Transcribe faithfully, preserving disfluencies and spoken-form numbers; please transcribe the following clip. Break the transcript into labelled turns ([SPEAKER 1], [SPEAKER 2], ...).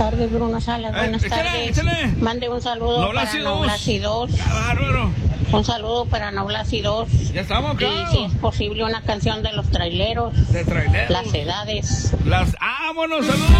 [SPEAKER 1] tardes, Bruno Salas. Buenas
[SPEAKER 2] Eh, échale,
[SPEAKER 1] tardes.
[SPEAKER 2] échale.
[SPEAKER 1] Mande un saludo
[SPEAKER 2] Noblasi
[SPEAKER 1] para
[SPEAKER 2] dos.
[SPEAKER 1] Noblasi dos.
[SPEAKER 2] ¡Qué bárbaro!
[SPEAKER 1] Un saludo para Noblasi dos.
[SPEAKER 2] Ya estamos, claro.
[SPEAKER 1] Y si es posible, una canción de los traileros.
[SPEAKER 2] De traileros.
[SPEAKER 1] Las edades.
[SPEAKER 2] Las... ¡Vámonos! ¡Saludos!